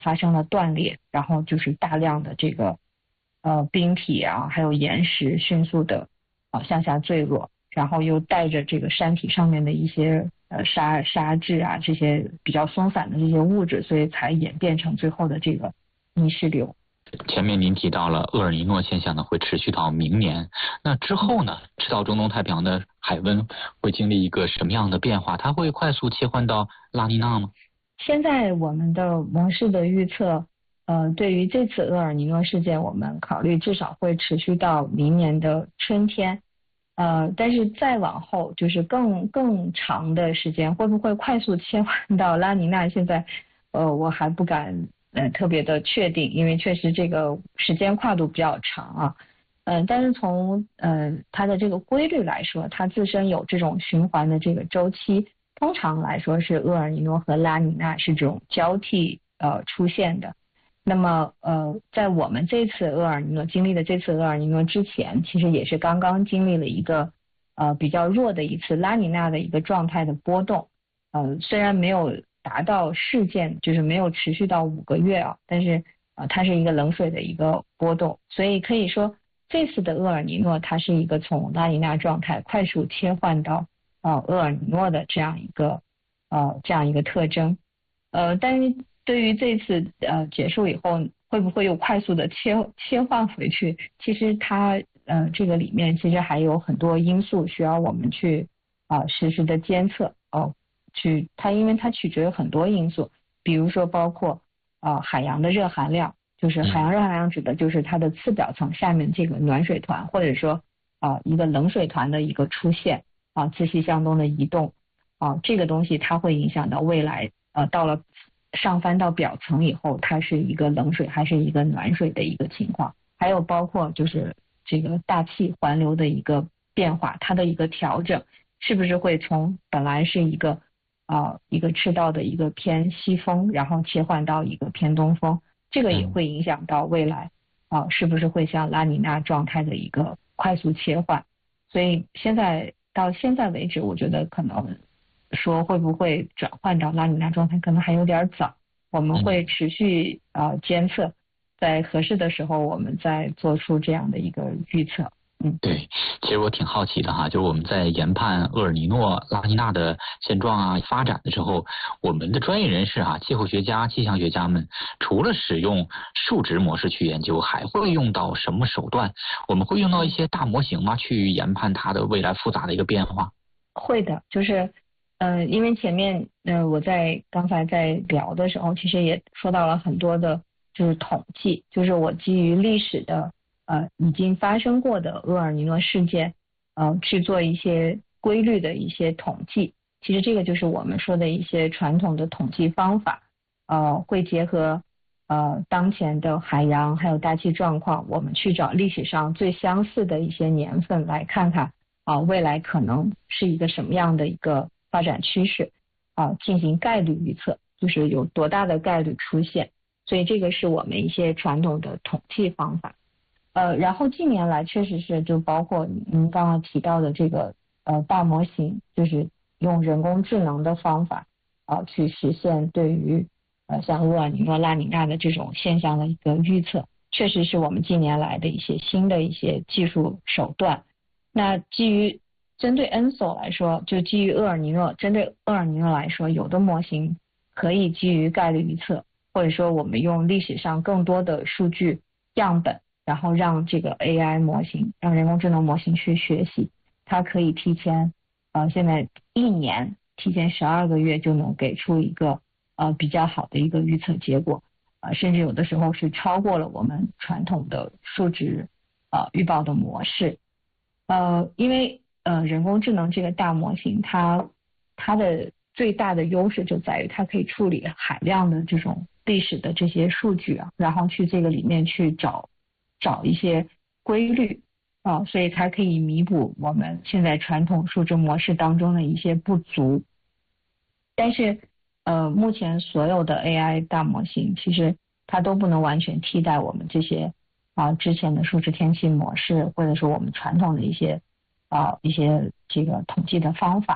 发生了断裂，然后就是大量的这个冰体啊，还有岩石迅速的向下坠落，然后又带着这个山体上面的一些沙质啊，这些比较松散的这些物质，所以才演变成最后的这个泥石流。 前面您提到了厄尔尼诺现象呢会持续到明年，那之后呢，赤道中东太平洋的海温会经历一个什么样的变化？它会快速切换到拉尼娜吗？ 现在我们的模式的预测，对于这次厄尔尼诺事件，我们考虑至少会持续到明年的春天，但是再往后就是更长的时间，会不会快速切换到拉尼娜？现在，我还不敢特别的确定，因为确实这个时间跨度比较长啊。但是从它的这个规律来说，它自身有这种循环的这个周期，通常来说是厄尔尼诺和拉尼娜是这种交替出现的。那么在我们这次厄尔尼诺经历的这次厄尔尼诺之前，其实也是刚刚经历了一个比较弱的一次拉尼娜的一个状态的波动。虽然没有达到事件，就是没有持续到5个月啊，但是它是一个冷水的一个波动，所以可以说这次的厄尔尼诺它是一个从拉尼娜状态快速切换到厄尔尼诺的这样一个特征。但是对于这次结束以后会不会又快速的切换回去，其实它这个里面其实还有很多因素需要我们去实时的监测因为它取决于很多因素，比如说包括海洋的热含量，就是海洋热含量指的就是它的次表层下面这个暖水团，或者说一个冷水团的一个出现自西向东的移动这个东西它会影响到未来到了上翻到表层以后，它是一个冷水还是一个暖水的一个情况，还有包括就是这个大气环流的一个变化，它的一个调整，是不是会从本来是一个赤道的一个偏西风，然后切换到一个偏东风，这个也会影响到未来是不是会像拉尼娜状态的一个快速切换。所以到现在为止，我觉得可能说会不会转换到拉尼娜状态可能还有点早，我们会持续监测，在合适的时候我们再做出这样的一个预测。 对，其实我挺好奇的哈，就是我们在研判厄尔尼诺、拉尼娜的现状发展的时候，我们的专业人士气候学家、气象学家们，除了使用数值模式去研究，还会用到什么手段？我们会用到一些大模型吗？去研判它的未来复杂的一个变化？ 会的，就是因为前面我刚才在聊的时候，其实也说到了很多的就是统计，就是我基于历史的已经发生过的厄尔尼诺事件去做一些规律的一些统计。其实这个就是我们说的一些传统的统计方法，会结合当前的海洋还有大气状况，我们去找历史上最相似的一些年份来看看未来可能是一个什么样的一个发展趋势进行概率预测，就是有多大的概率出现。所以这个是我们一些传统的统计方法。然后近年来确实是就包括您刚刚提到的这个大模型，就是用人工智能的方法去实现对于像厄尔尼诺、拉尼娜的这种现象的一个预测，确实是我们近年来的一些新的一些技术手段。那针对 ENSO 来说，就基于针对厄尔尼诺来说，有的模型可以基于概率预测，或者说我们用历史上更多的数据样本，然后让这个 AI 模型，让人工智能模型去学习，它可以现在1年提前12个月就能给出一个比较好的一个预测结果，甚至有的时候是超过了我们传统的数值预报的模式。因为人工智能这个大模型，它的最大的优势就在于它可以处理海量的这种历史的这些数据然后去这个里面去找一些规律所以才可以弥补我们现在传统数值模式当中的一些不足。但是目前所有的 AI 大模型其实它都不能完全替代我们这些之前的数值天气模式，或者说我们传统的一些这个统计的方法。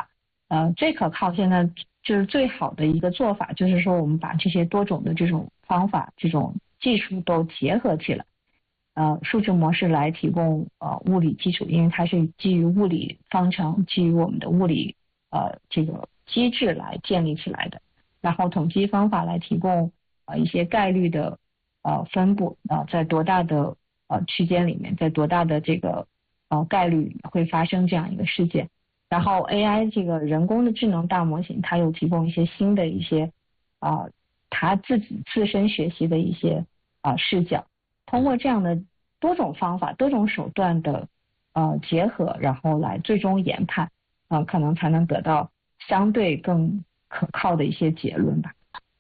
最可靠现在就是最好的一个做法，就是说我们把这些多种的这种方法、这种技术都结合起来，数值模式来提供物理基础，因为它是基于物理方程、基于我们的物理这个机制来建立起来的，然后统计方法来提供一些概率的分布在多大的区间里面，在多大的这个概率会发生这样一个事件。然后 AI 这个人工的智能大模型，它又提供一些新的一些它自身学习的一些视角，通过这样的多种方法、多种手段的结合，然后来最终研判可能才能得到相对更可靠的一些结论吧。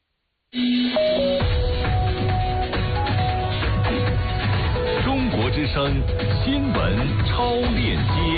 中国之声新闻超链接。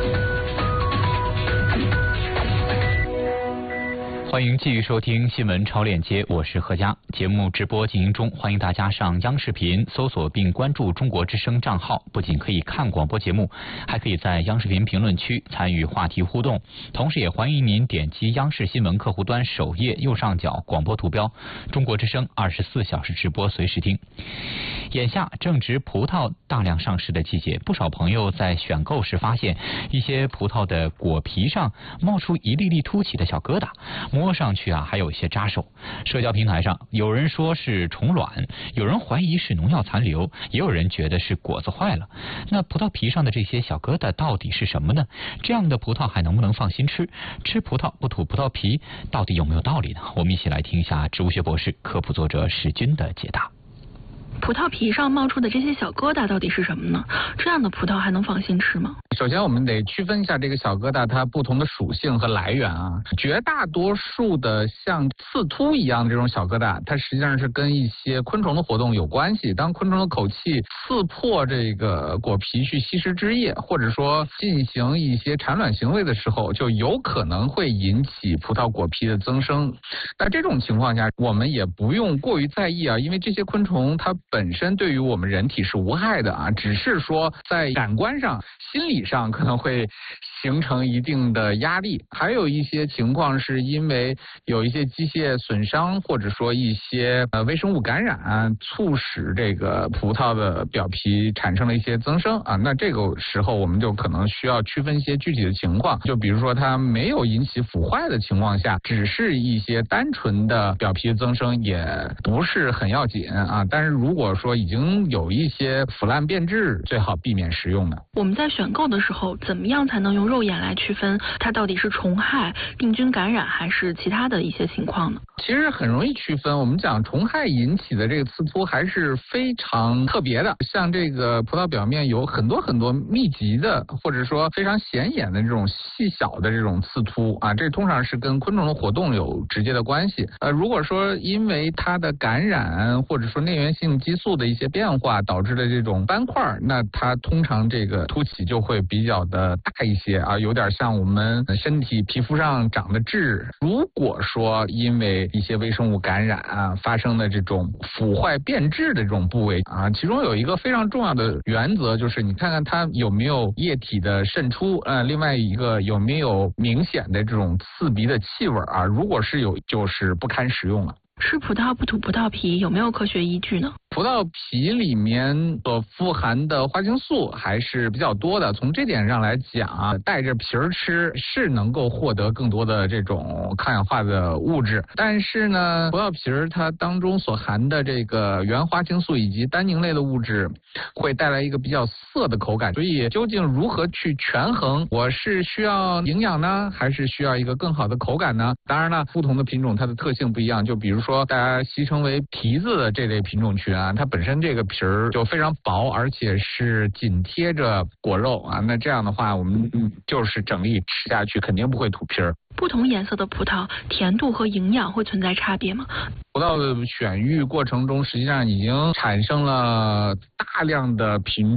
欢迎继续收听新闻超链接，我是何佳。节目直播进行中，欢迎大家上央视频搜索并关注中国之声账号，不仅可以看广播节目，还可以在央视频评论区参与话题互动。同时也欢迎您点击央视新闻客户端首页右上角广播图标，中国之声24小时直播随时听。眼下正值葡萄大量上市的季节，不少朋友在选购时发现一些葡萄的果皮上冒出一粒粒凸起的小疙瘩，摸上去还有一些扎手。社交平台上有人说是虫卵，有人怀疑是农药残留，也有人觉得是果子坏了。那葡萄皮上的这些小疙瘩到底是什么呢？这样的葡萄还能不能放心吃？吃葡萄不吐葡萄皮到底有没有道理呢？我们一起来听一下植物学博士、科普作者史军的解答。 葡萄皮上冒出的这些小疙瘩到底是什么呢？这样的葡萄还能放心吃吗？ 首先我们得区分一下这个小疙瘩它不同的属性和来源啊。绝大多数的像刺突一样的这种小疙瘩，它实际上是跟一些昆虫的活动有关系。当昆虫的口气刺破这个果皮去吸食汁液，或者说进行一些产卵行为的时候，就有可能会引起葡萄果皮的增生。那这种情况下我们也不用过于在意啊，因为这些昆虫它本身对于我们人体是无害的啊，只是说在感官上、心理上可能会形成一定的压力。还有一些情况是因为有一些机械损伤，或者说一些微生物感染，促使这个葡萄的表皮产生了一些增生啊。那这个时候我们就可能需要区分一些具体的情况，就比如说它没有引起腐坏的情况下，只是一些单纯的表皮增生，也不是很要紧啊。但是如果说已经有一些腐烂变质，最好避免食用的。 我们在选购的时候，怎么样才能用肉眼来区分它到底是虫害、病菌感染还是其他的一些情况呢？ 其实很容易区分。我们讲虫害引起的这个刺突还是非常特别的，像这个葡萄表面有很多很多密集的，或者说非常显眼的这种细小的这种刺突啊，这通常是跟昆虫的活动有直接的关系。如果说因为它的感染或者说内源性激素的一些变化导致的这种斑块，那它通常这个凸起就会比较的大一些啊，有点像我们身体皮肤上长的痣。如果说因为一些微生物感染发生的这种腐坏变质的这种部位啊，其中有一个非常重要的原则，就是你看看它有没有液体的渗出，另外一个有没有明显的这种刺鼻的气味啊，如果是有，就是不堪食用了。 吃葡萄不吐葡萄皮有没有科学依据呢？ 葡萄皮里面所富含的花青素还是比较多的，从这点上来讲，带着皮儿吃是能够获得更多的这种抗氧化的物质。但是呢，葡萄皮儿它当中所含的这个原花青素以及单宁类的物质，会带来一个比较涩的口感。所以究竟如何去权衡，我是需要营养呢，还是需要一个更好的口感呢？当然了，不同的品种它的特性不一样，就比如说大家戏称为皮子的这类品种群啊，它本身这个皮儿就非常薄，而且是紧贴着果肉啊，那这样的话我们就是整粒吃下去肯定不会吐皮儿。 不同颜色的葡萄甜度和营养会存在差别吗？ 葡萄的选育过程中实际上已经产生了大量的品种，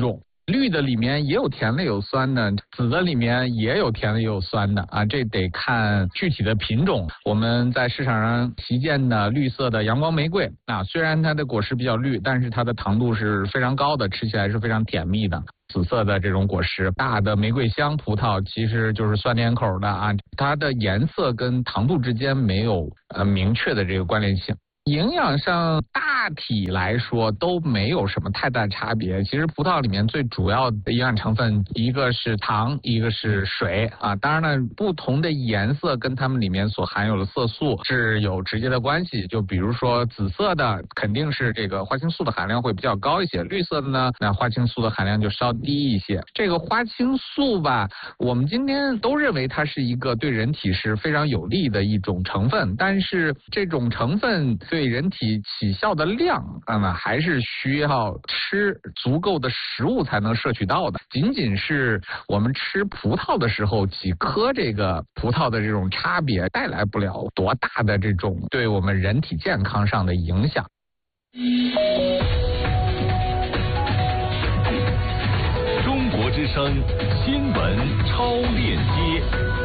绿的里面也有甜的有酸的，紫的里面也有甜的也有酸的啊，这得看具体的品种。我们在市场上旗舰的绿色的阳光玫瑰啊，虽然它的果实比较绿，但是它的糖度是非常高的，吃起来是非常甜蜜的。紫色的这种果实，大的玫瑰香葡萄其实就是酸甜口的啊，它的颜色跟糖度之间没有明确的这个关联性。营养上大体来说都没有什么太大差别。其实葡萄里面最主要的营养成分，一个是糖，一个是水啊。当然了，不同的颜色跟它们里面所含有的色素是有直接的关系。就比如说紫色的肯定是这个花青素的含量会比较高一些，绿色的呢，那花青素的含量就稍低一些。这个花青素吧，我们今天都认为它是一个对人体是非常有利的一种成分，但是这种成分对人体起效的量还是需要吃足够的食物才能摄取到的。仅仅是我们吃葡萄的时候几颗这个葡萄的这种差别，带来不了多大的这种对我们人体健康上的影响。 中国之声新闻超链接。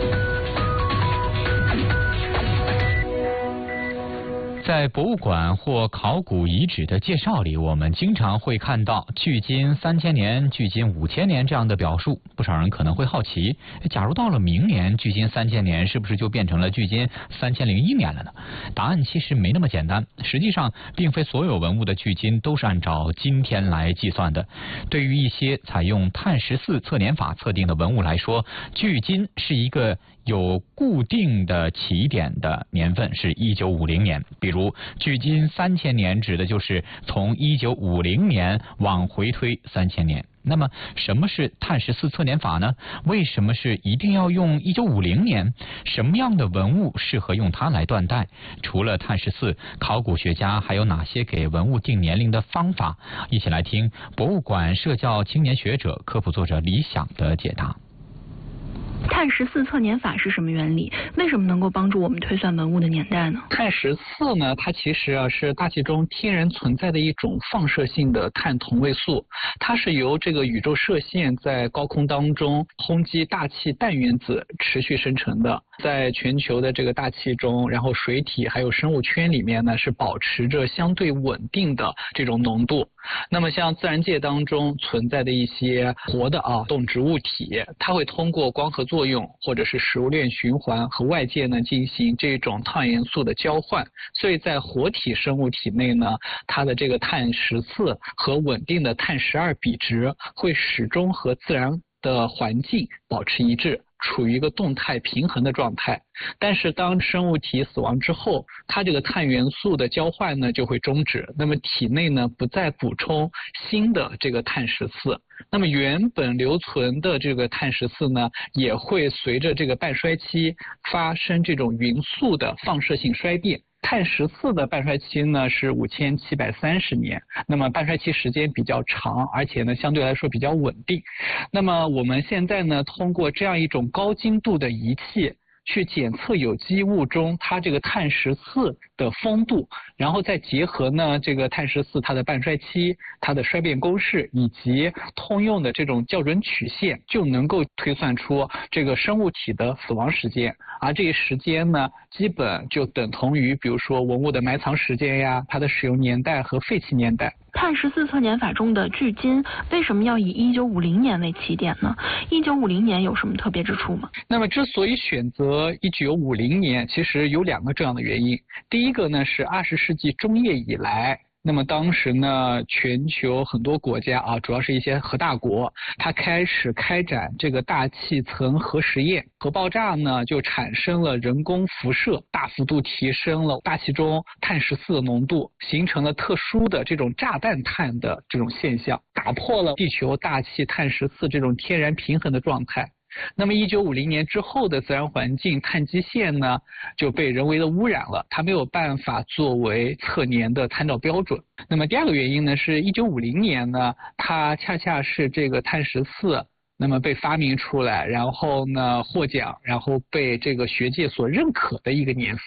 在博物馆或考古遗址的介绍里，我们经常会看到距今3000年、距今5000年这样的表述。不少人可能会好奇，假如到了明年，距今3000年是不是就变成了距今3001年了呢？答案其实没那么简单。实际上，并非所有文物的距今都是按照今天来计算的。对于一些采用碳14测年法测定的文物来说，距今是一个有固定的起点的年份，是1950年。比如距今3000年指的就是从1950年往回推3000年。那么什么是碳14测年法呢？为什么是一定要用1950年？什么样的文物适合用它来断代？除了碳14，考古学家还有哪些给文物定年龄的方法？一起来听博物馆社教青年学者、科普作者李想的解答。 碳14测年法是什么原理？为什么能够帮助我们推算文物的年代呢？ 碳14呢，它其实是大气中天然存在的一种放射性的碳同位素，它是由这个宇宙射线在高空当中轰击大气氮原子持续生成的。在全球的这个大气中，然后水体还有生物圈里面呢，是保持着相对稳定的这种浓度。那么像自然界当中存在的一些活的动植物体，它会通过光合作用或者是食物链循环和外界呢进行这种碳元素的交换，所以在活体生物体内呢，它的这个碳14和稳定的碳12比值会始终和自然的环境保持一致，处于一个动态平衡的状态。但是当生物体死亡之后，它这个碳元素的交换呢就会终止，那么体内呢不再补充新的这个碳14，那么原本留存的这个碳14呢也会随着这个半衰期发生这种匀速的放射性衰变。碳14的半衰期呢是5730年，那么半衰期时间比较长，而且呢相对来说比较稳定。那么我们现在呢通过这样一种高精度的仪器去检测有机物中它这个碳14的丰度，然后再结合呢这个碳14它的半衰期、它的衰变公式以及通用的这种校准曲线，就能够推算出这个生物体的死亡时间。而这一时间呢基本就等同于比如说文物的埋藏时间呀、它的使用年代和废弃年代。 碳14测年法中的距今为什么要以1950年为起点呢？1950年有什么特别之处吗？ 那么之所以选择1950年，其实有2个重要的原因。第一个呢是20世纪中叶以来，那么当时呢全球很多国家主要是一些核大国，它开始开展这个大气层核实验，核爆炸呢就产生了人工辐射，大幅度提升了大气中碳14的浓度，形成了特殊的这种炸弹碳的这种现象，打破了地球大气碳14这种天然平衡的状态。那么1950年之后的自然环境碳基线呢就被人为的污染了，它没有办法作为测年的参照标准。那么第2个原因呢是1950年呢它恰恰是这个碳14那么被发明出来，然后呢获奖，然后被这个学界所认可的一个年份。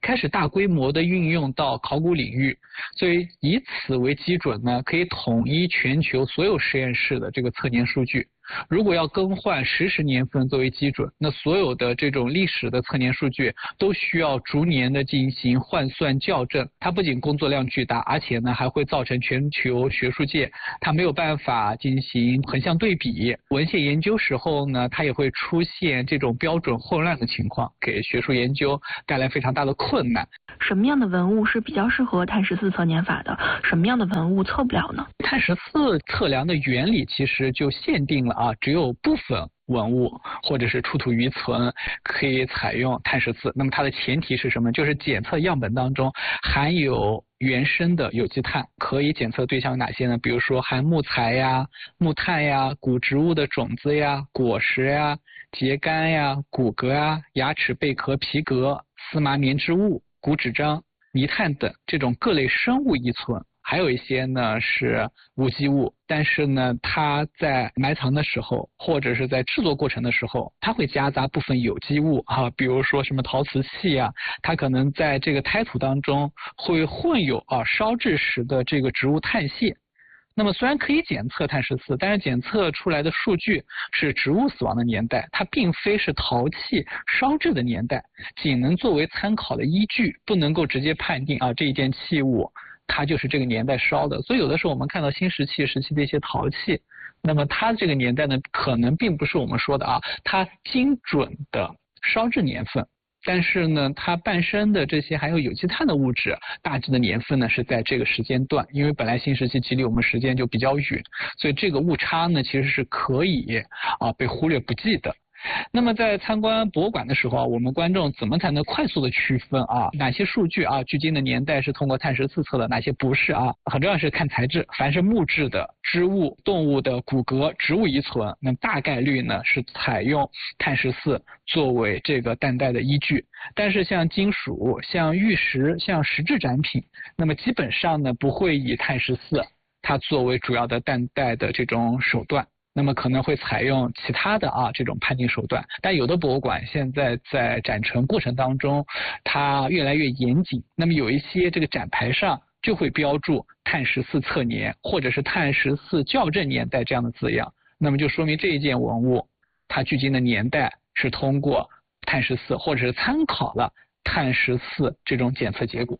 开始大规模的运用到考古领域，所以以此为基准呢，可以统一全球所有实验室的这个测年数据。如果要更换实时年份作为基准，那所有的这种历史的测年数据都需要逐年的进行换算校正，它不仅工作量巨大，而且呢还会造成全球学术界它没有办法进行横向对比，文献研究时候呢它也会出现这种标准混乱的情况，给学术研究带来非常大的困难。 什么样的文物是比较适合碳14测年法的？什么样的文物测不了呢？ 碳14测量的原理其实就限定了只有部分文物或者是出土遗存可以采用碳14。那么它的前提是什么？就是检测样本当中含有原生的有机碳。可以检测对象有哪些呢？比如说含木材呀、木炭呀、古植物的种子呀、果实呀、秸秆呀、骨骼呀、牙齿、贝壳、皮革、丝麻棉织物、骨纸张、泥炭等这种各类生物遗存。还有一些呢是无机物，但是呢它在埋藏的时候或者是在制作过程的时候，它会夹杂部分有机物比如说什么陶瓷器它可能在这个胎土当中会混有烧制时的这个植物碳屑。那么虽然可以检测碳14，但是检测出来的数据是植物死亡的年代，它并非是陶器烧制的年代，仅能作为参考的依据，不能够直接判定这一件器物它就是这个年代烧的。所以有的时候我们看到新石器时期的一些陶器，那么它这个年代呢可能并不是我们说的它精准的烧制年份，但是呢它伴生的这些含有有机碳的物质大致的年份呢是在这个时间段，因为本来新石器距离我们时间就比较远，所以这个误差呢其实是可以被忽略不计的。那么在参观博物馆的时候我们观众怎么才能快速的区分哪些数据距今的年代是通过碳14测的，哪些不是很重要是看材质，凡是木质的、织物、动物的骨骼、植物遗存，那大概率呢是采用碳14作为这个担待的依据。但是像金属、像玉石、像石质展品，那么基本上呢不会以碳14它作为主要的担待的这种手段，那么可能会采用其他的这种判定手段。但有的博物馆现在在展陈过程当中它越来越严谨，那么有一些这个展牌上就会标注碳14测年或者是碳14校正年代这样的字样，那么就说明这一件文物它距今的年代是通过碳14或者是参考了碳14这种检测结果。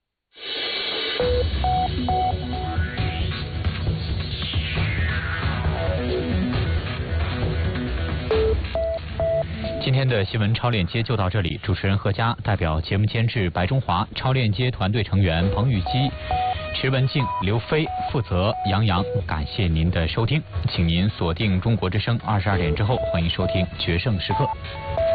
今天的新闻超链接就到这里，主持人何佳代表节目监制白中华、超链接团队成员彭玉基、池文静、刘飞，负责杨洋。感谢您的收听，请您锁定中国之声22点之后，欢迎收听决胜时刻。